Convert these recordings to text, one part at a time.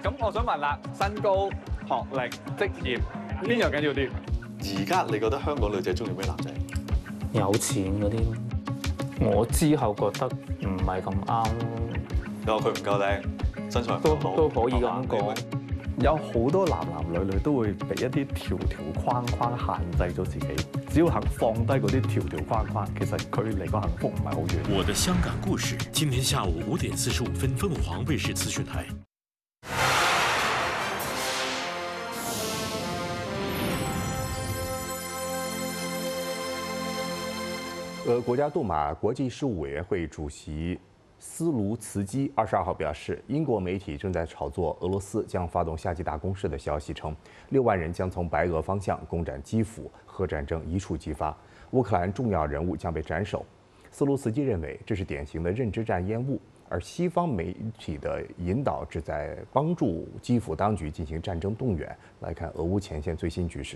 咁我想問啦，身高、學歷、職業邊樣緊要啲？ 而家你覺得香港女仔中意咩男仔？ 有錢嗰啲，我之後覺得唔係咁啱咯。 你話佢唔夠靚，身材都唔好都可以咁講。 有好多男女都會被一啲條框限制咗自己。只要肯放低嗰啲條框，其實佢離個幸福唔係好遠。 我的香港故事，今天下午5點45分，鳳凰衛視資訊台。 国家杜马国际事务委员会主席斯卢茨基22号表示，英国媒体正在炒作俄罗斯将发动夏季大攻势的消息，称6万人将从白俄方向攻占基辅，核战争一触即发，乌克兰重要人物将被斩首。斯卢茨基认为这是典型的认知战烟雾，而西方媒体的引导旨在帮助基辅当局进行战争动员。来看俄乌前线最新局势。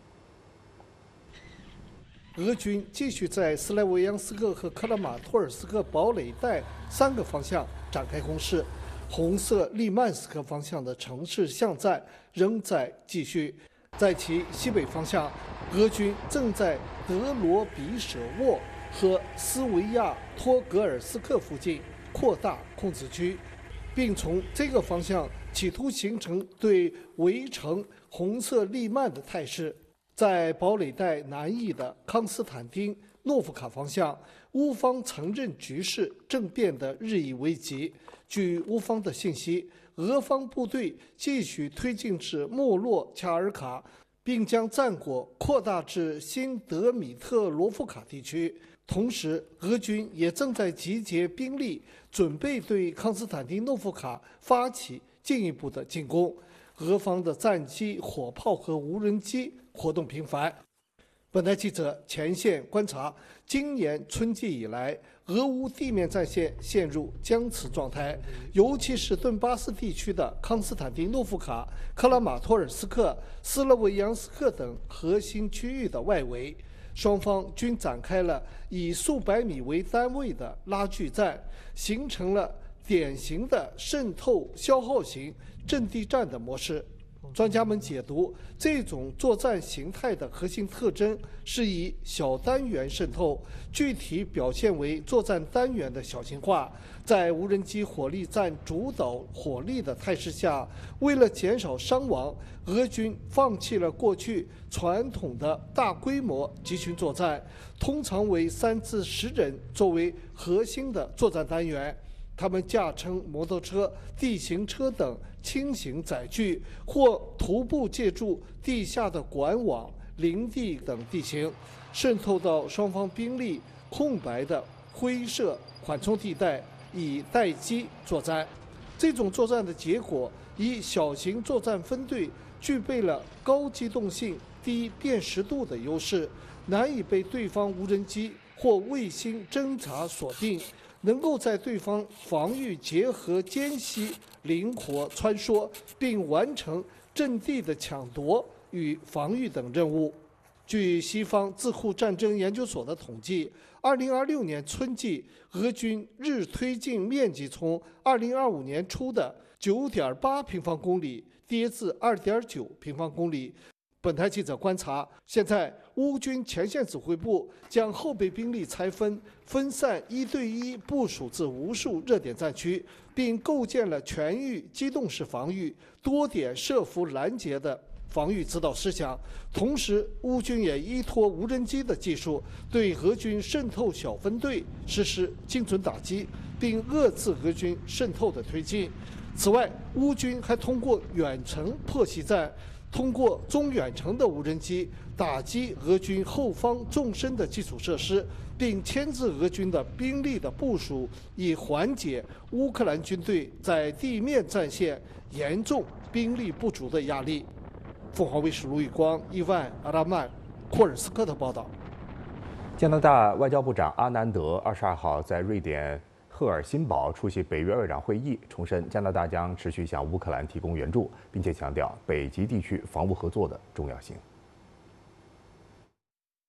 俄军继续在斯莱维扬斯克和克拉马托尔斯克堡垒带3个方向展开攻势，红色利曼斯克方向的城市巷战仍在继续。在其西北方向，俄军正在德罗比舍沃和斯维亚托格尔斯克附近扩大控制区，并从这个方向企图形成对围城红色利曼的态势。在堡垒带南翼的康斯坦丁诺夫卡方向，乌方承认局势正变得日益危急。据乌方的信息，俄方部队继续推进至莫洛恰尔卡，并将战果扩大至新德米特罗夫卡地区。同时，俄军也正在集结兵力，准备对康斯坦丁诺夫卡发起进一步的进攻。俄方的战机、火炮和无人机活动频繁。本台记者前线观察，今年春季以来，俄乌地面战线陷入僵持状态，尤其是顿巴斯地区的康斯坦丁诺夫卡、克拉马托尔斯克、斯洛维扬斯克等核心区域的外围，双方均展开了以数百米为单位的拉锯战，形成了典型的渗透消耗型阵地战的模式。专家们解读，这种作战形态的核心特征是以小单元渗透，具体表现为作战单元的小型化。在无人机火力占主导火力的态势下，为了减少伤亡，俄军放弃了过去传统的大规模集群作战，通常为3至10人作为核心的作战单元。他们驾乘摩托车、地形车等轻型载具，或徒步借助地下的管网、林地等地形，渗透到双方兵力空白的灰色缓冲地带，以待机作战。这种作战的结果，以小型作战分队具备了高机动性、低辨识度的优势，难以被对方无人机或卫星侦察锁定，能够在对方防御结合间隙灵活穿梭，并完成阵地的抢夺与防御等任务。据西方智库战争研究所的统计，2026年春季，俄军日推进面积从2025年初的9.8平方公里跌至2.9平方公里。本台记者观察，现在乌军前线指挥部将后备兵力拆分，分散1对1部署至无数热点战区，并构建了全域机动式防御、多点设伏拦截的防御指导思想。同时，乌军也依托无人机的技术，对俄军渗透小分队实施精准打击，并遏制俄军渗透的推进。此外，乌军还通过远程破袭战，通过中远程的无人机打击俄军后方纵深的基础设施，并牵制俄军的兵力的部署，以缓解乌克兰军队在地面战线严重兵力不足的压力。凤凰卫视卢宇光、伊万·阿拉曼、库尔斯克的报道。 加拿大外交部长阿南德22号在瑞典赫尔辛堡出席北约外长会议，重申加拿大将持续向乌克兰提供援助，并且强调北极地区防务合作的重要性。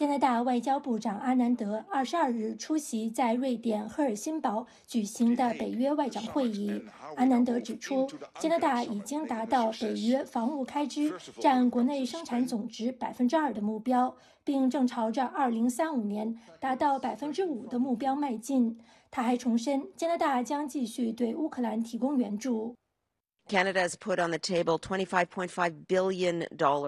加拿大外交部长阿南德22日出席在瑞典赫尔辛堡举行的北约外长会议。阿南德指出，加拿大已经达到北约防务开支占国内生产总值2%的目标，并正朝着2035年达到5%的目标迈进。他还重申，加拿大将继续对乌克兰提供援助。 Canada has put on the table $25.5 billion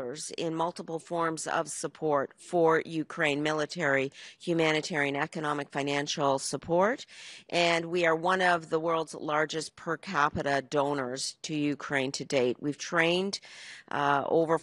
in multiple forms of support for Ukraine, military, humanitarian, economic, financial support. And we are one of the world's largest per capita donors to Ukraine to date. We've trained over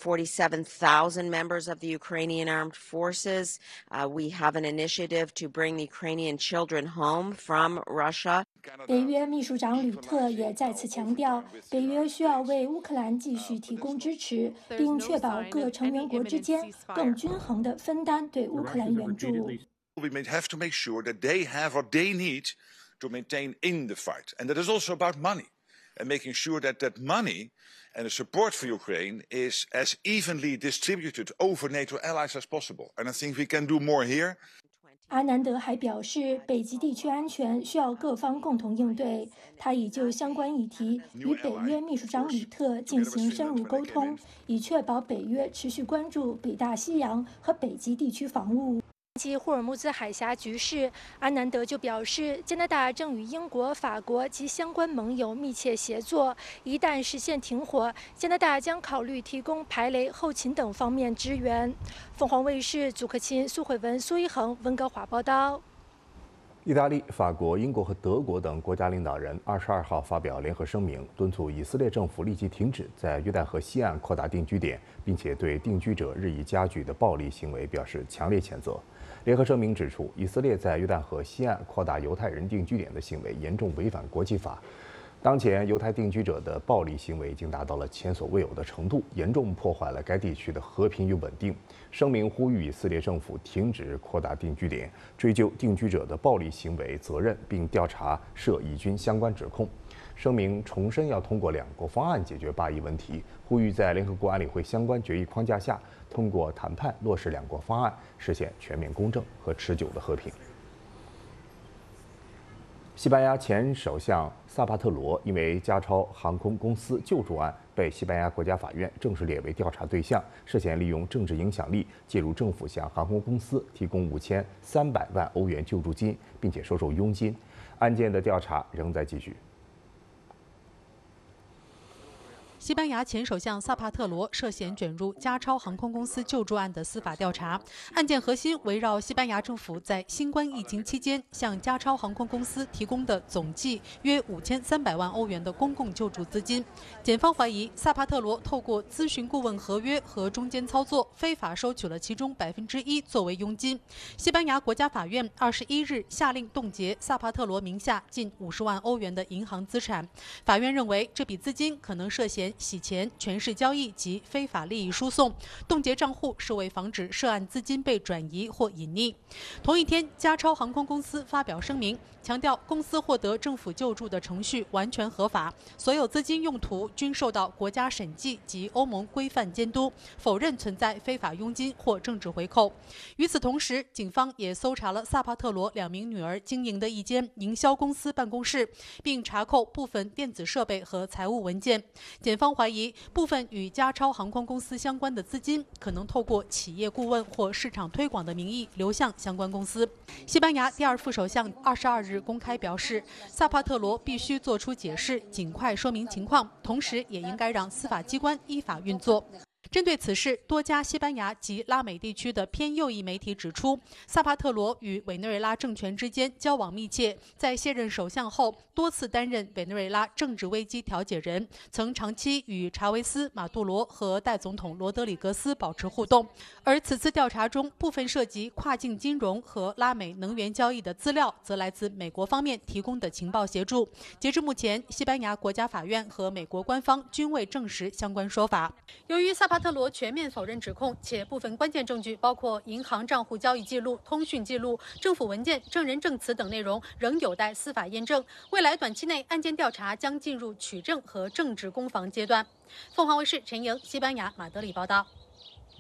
47,000 members of the Ukrainian armed forces. We have an initiative to bring the Ukrainian children home from Russia. 北约秘书长吕特也再次强调，北约需要为乌克兰继续提供支持，并确保各成员国之间更均衡地分担对乌克兰援助。 We have to make sure that they have what they need to maintain in the fight, and that is also about money, and making sure that that money and the support for Ukraine is as evenly distributed over NATO allies as possible. And I think we can do more here. 阿南德还表示，北极地区安全需要各方共同应对。他已就相关议题与北约秘书长吕特进行深入沟通，以确保北约持续关注北大西洋和北极地区防务。及霍尔木兹海峡局势，阿南德就表示，加拿大正与英国、法国及相关盟友密切协作。一旦实现停火，加拿大将考虑提供排雷、后勤等方面支援。凤凰卫视祖克勤、苏慧文、苏一恒，温哥华报道。 意大利、法国、英国和德国等国家领导人22号发表联合声明，敦促以色列政府立即停止在约旦河西岸扩大定居点，并且对定居者日益加剧的暴力行为表示强烈谴责。联合声明指出，以色列在约旦河西岸扩大犹太人定居点的行为严重违反国际法。当前，犹太定居者的暴力行为已经达到了前所未有的程度，严重破坏了该地区的和平与稳定。声明呼吁以色列政府停止扩大定居点，追究定居者的暴力行为责任，并调查涉以军相关指控。声明重申要通过两国方案解决巴以问题，呼吁在联合国安理会相关决议框架下，通过谈判落实两国方案，实现全面公正和持久的和平。西班牙前首相萨帕特罗因为加超航空公司救助案被西班牙国家法院正式列为调查对象，涉嫌利用政治影响力介入政府向航空公司提供5300万欧元救助金，并且收受佣金。案件的调查仍在继续。 西班牙前首相萨帕特罗涉嫌卷入加超航空公司救助案的司法调查，案件核心围绕西班牙政府在新冠疫情期间向加超航空公司提供的总计约5300万欧元的公共救助资金。检方怀疑萨帕特罗透过咨询顾问合约和中间操作，非法收取了其中1%作为佣金。西班牙国家法院21日下令冻结萨帕特罗名下近50万欧元的银行资产。法院认为这笔资金可能涉嫌洗钱、权势交易及非法利益输送，冻结账户是为防止涉案资金被转移或隐匿。同一天，加超航空公司发表声明，强调公司获得政府救助的程序完全合法，所有资金用途均受到国家审计及欧盟规范监督，否认存在非法佣金或政治回扣。与此同时，警方也搜查了萨帕特罗2名女儿经营的一间营销公司办公室，并查扣部分电子设备和财务文件。检方怀疑部分与加超航空公司相关的资金可能透过企业顾问或市场推广的名义流向相关公司。西班牙第二副首相22日公开表示，萨帕特罗必须做出解释，尽快说明情况，同时也应该让司法机关依法运作。针对此事，多家西班牙及拉美地区的偏右翼媒体指出，萨帕特罗与委内瑞拉政权之间交往密切，在卸任首相后多次担任委内瑞拉政治危机调解人，曾长期与查韦斯、马杜罗和代总统罗德里格斯保持互动。而此次调查中部分涉及跨境金融和拉美能源交易的资料，则来自美国方面提供的情报协助。截至目前，西班牙国家法院和美国官方均未证实相关说法。由于萨帕特罗全面否认指控，且部分关键证据包括银行账户交易记录、通讯记录、政府文件、证人证词等内容仍有待司法验证。未来短期内，案件调查将进入取证和政治攻防阶段。凤凰卫视陈莹，西班牙马德里报道。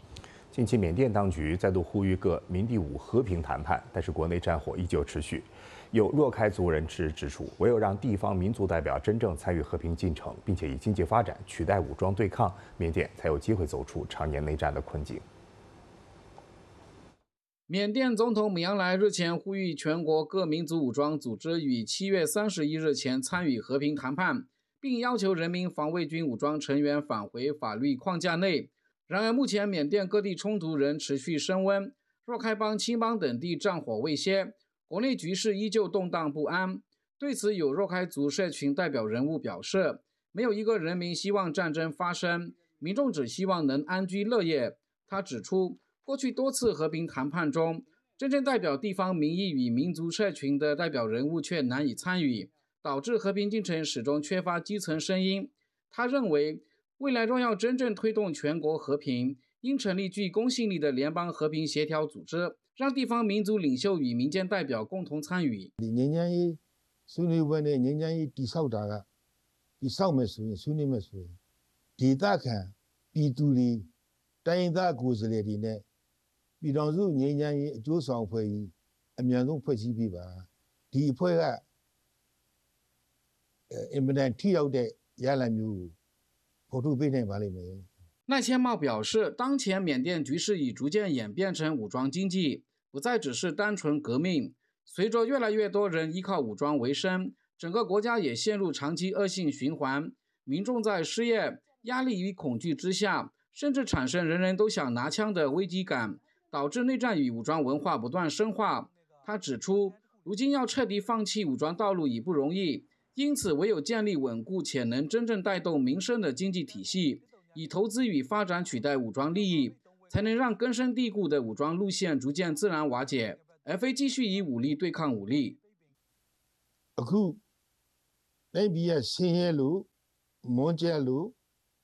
近期，缅甸当局再度呼吁各民地武和平谈判，但是国内战火依旧持续。有若开族人士指出，唯有让地方民族代表真正参与和平进程，并且以经济发展取代武装对抗，缅甸才有机会走出常年内战的困境。 缅甸总统米昂莱日前呼吁全国各民族武装组织于7月31日前参与和平谈判，并要求人民防卫军武装成员返回法律框架内。然而，目前缅甸各地冲突仍持续升温，若开邦、青邦等地战火未歇，国内局势依旧动荡不安。对此，有若开族社群代表人物表示，没有一个人民希望战争发生，民众只希望能安居乐业。他指出，过去多次和平谈判中，真正代表地方民意与民族社群的代表人物却难以参与，导致和平进程始终缺乏基层声音。他认为，未来若要真正推动全国和平，应成立具公信力的联邦和平协调组织，让地方民族領袖與民間代表共同參與。 ငြိမ်းချမ်းရေးဆွေးနွေးပွဲနဲ့ငြိမ်းချမ်းရေးတည်ဆောက်တာကတည်ဆောက်မယ်ဆိုရင်ဆွေးနွေးမယ်ဆိုရင်ဒေသခံပြည်သူတွေတိုင်းရင်းသားကိုယ်စားလှယ်တွေနဲ့ပြည်ထောင်စုငြိမ်းချမ်းရေးအကျိုးဆောင်အဖွဲ့ကြီးအမြန်ဆုံးဖွဲ့စည်းပြီးပါဒီအဖွဲ့ကအင်မတန်ထိရောက်တဲ့ရလဒ်မျိုးကိုဖော်ထုတ်ပေးနိုင်ပါလိမ့်မယ်。 赖千茂表示，当前缅甸局势已逐渐演变成武装经济，不再只是单纯革命。随着越来越多人依靠武装为生，整个国家也陷入长期恶性循环。民众在失业、压力与恐惧之下，甚至产生人人都想拿枪的危机感，导致内战与武装文化不断深化。他指出，如今要彻底放弃武装道路已不容易，因此唯有建立稳固且能真正带动民生的经济体系。以投资与发展取代武装利益，才能让根深蒂固的武装路线逐渐自然瓦解，而非继续以武力对抗武力。 အခုနိုင်ပြည်ရဲ့ဆင်းရဲလို့မွန်းကျက်လို့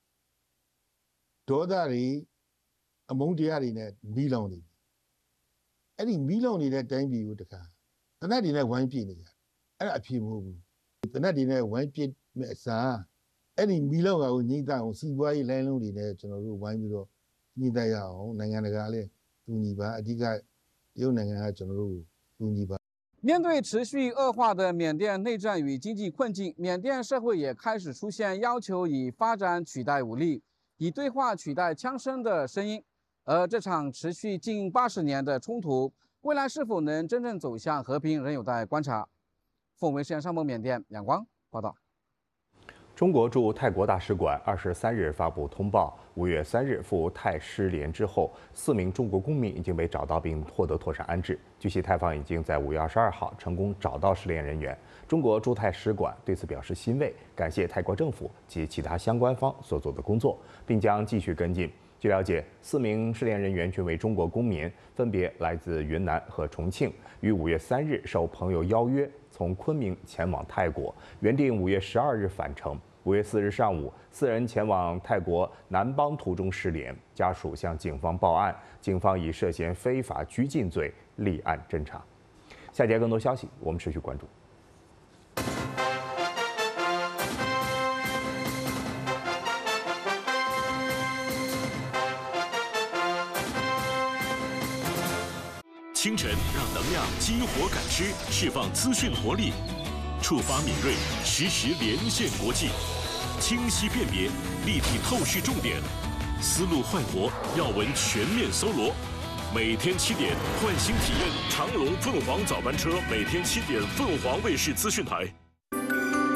ဒေါသတွေအမုန်းတရားတွေနဲ့မီးလောင်နေအဲ့ဒီမီးလောင်နေတဲ့တိုင်းပြည်ကိုတခါတနက်တွေနဲ့ဝိုင်းပြနေကြအဲ့ဒါအဖြစ်မဟုတ်ဘူးတနက်တွေနဲ့ဝိုင်းပြမဲ့အစားအဲ့ဒီမီးလောင်ကိုညှိတဲ့အောင်စီးပွားရေးလိုင်းလုံးတွေနဲ့ကျွန်တော်တို့ဝိုင်းပြီးတော့ညှိတဲ့ရအောင်နိုင်ငံတကာလည်းတူညီပါအဓိကတရုတ်နိုင်ငံကကျွန်တော်တို့တူညီပါ。 面对持续恶化的缅甸内战与经济困境，缅甸社会也开始出现要求以发展取代武力，以对话取代枪声的声音。而这场持续近80年的冲突，未来是否能真正走向和平，仍有待观察。凤维视线上蒙缅甸仰光报道。 中国驻泰国大使馆23日发布通报，5月3日赴泰失联之后，4名中国公民已经被找到并获得妥善安置。据悉，泰方已经在5月22号成功找到失联人员。中国驻泰使馆对此表示欣慰，感谢泰国政府及其他相关方所做的工作，并将继续跟进。据了解，4名失联人员均为中国公民，分别来自云南和重庆，于5月3日受朋友邀约从昆明前往泰国，原定5月12日返程。5月4日上午，4人前往泰国南邦途中失联，家属向警方报案，警方以涉嫌非法拘禁罪立案侦查。下节更多消息，我们持续关注。 清晨让能量激活感知，释放资讯活力，触发敏锐，实时连线国际，清晰辨别，立体透视重点，思路焕活，要闻全面搜罗。每天7点，换新体验长龙凤凰早班车，每天7点，凤凰卫视资讯台。